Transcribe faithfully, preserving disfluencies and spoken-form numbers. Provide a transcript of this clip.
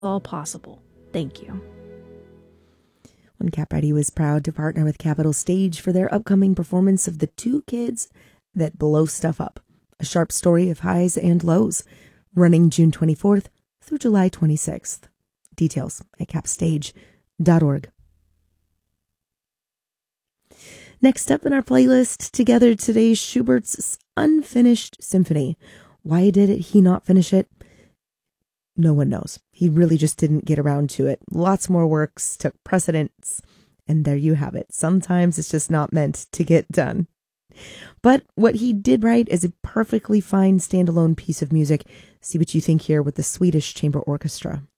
all possible. Thank you. When Capriati was proud to partner with Capitol Stage for their upcoming performance of The Two Kids That Blow Stuff Up, a sharp story of highs and lows, running June twenty-fourth through July twenty-sixth. Details at capstage dot org. Next up in our playlist, together today, Schubert's Unfinished Symphony. Why did he not finish it? No one knows. He really just didn't get around to it. Lots more works took precedence, and there you have it. Sometimes it's just not meant to get done. But what he did write is a perfectly fine standalone piece of music. See what you think here with the Swedish Chamber Orchestra.